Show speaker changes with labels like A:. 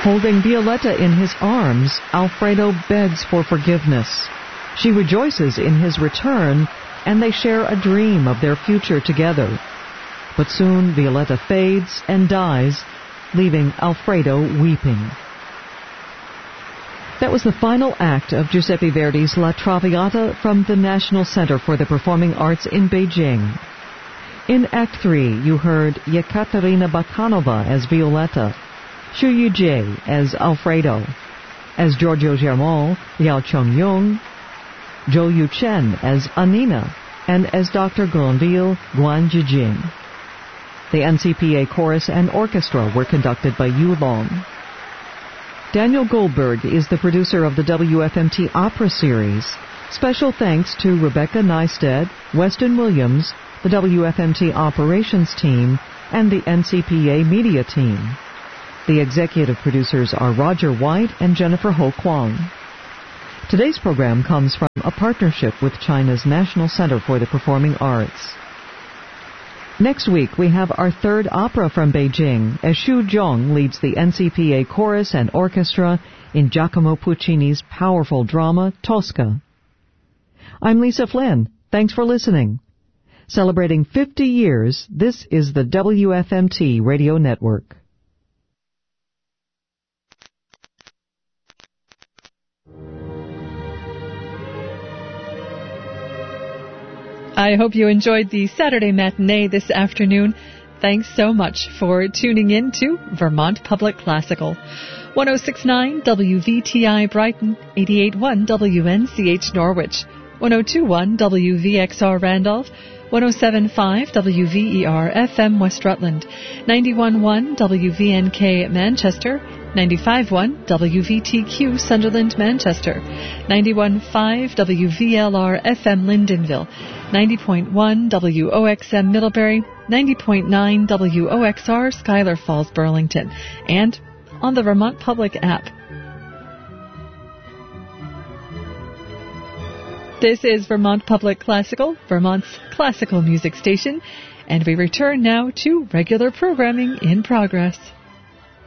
A: Holding Violetta in his arms, Alfredo begs for forgiveness. She rejoices in his return, and they share a dream of their future together. But soon Violetta fades and dies, leaving Alfredo weeping. That was the final act of Giuseppe Verdi's La Traviata from the National Center for the Performing Arts in Beijing. In Act 3, you heard Yekaterina Bakhanova as Violetta, Xu Yujie as Alfredo, as Giorgio Germont, Liao Chongyong, Zhou Yuchen as Anina, and as Dr. Granville, Guan Jijing. The NCPA chorus and orchestra were conducted by Yu Long. Daniel Goldberg is the producer of the WFMT Opera Series. Special thanks to Rebecca Neisted, Weston Williams, the WFMT Operations Team, and the NCPA Media Team. The executive producers are Roger White and Jennifer Ho Kwang. Today's program comes from a partnership with China's National Center for the Performing Arts. Next week, we have our third opera from Beijing as Xu Zhong leads the NCPA chorus and orchestra in Giacomo Puccini's powerful drama, Tosca. I'm Lisa Flynn. Thanks for listening. Celebrating 50 years, this is the WFMT Radio Network.
B: I hope you enjoyed the Saturday matinee this afternoon. Thanks so much for tuning in to Vermont Public Classical. 106.9 WVTI Brighton, 88.1 WNCH Norwich, 102.1 WVXR Randolph, 107.5 WVER FM West Rutland, 91.1 WVNK Manchester, 95.1 WVTQ Sunderland Manchester, 91.5 WVLR FM Lyndonville, 90.1 WOXM Middlebury, 90.9 WOXR Schuyler Falls Burlington, and on the Vermont Public app. This is Vermont Public Classical, Vermont's classical music station, and we return now to regular programming in progress.